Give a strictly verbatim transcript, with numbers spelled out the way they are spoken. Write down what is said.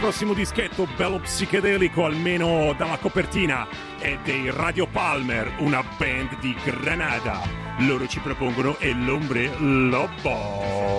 prossimo dischetto bello psichedelico, almeno dalla copertina, è dei Radio Palmer, una band di Granada. Loro ci propongono El Hombre Lobo.